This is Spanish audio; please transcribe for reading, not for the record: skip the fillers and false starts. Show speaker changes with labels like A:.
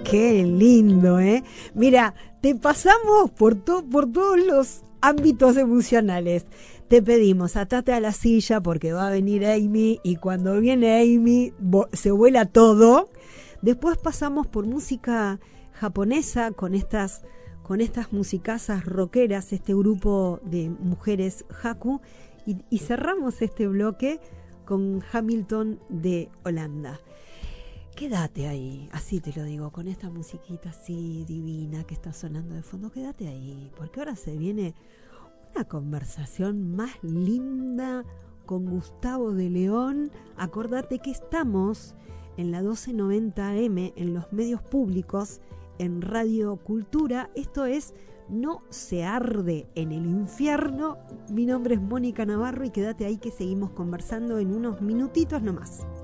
A: Qué lindo, ¿eh? Mira, te pasamos por todos los ámbitos emocionales. Te pedimos, atate a la silla porque va a venir Amy y cuando viene Amy se vuela todo. Después pasamos por música japonesa con estas musicazas rockeras, este grupo de mujeres Haku, y cerramos este bloque con Hamilton de Holanda. Quédate ahí, así te lo digo, con esta musiquita así divina que está sonando de fondo, quédate ahí, porque ahora se viene una conversación más linda con Gustavo de León. Acordate que estamos en la 1290 AM, en los medios públicos, en Radio Cultura. Esto es No se arde en el infierno. Mi nombre es Mónica Navarro y quédate ahí que seguimos conversando en unos minutitos nomás.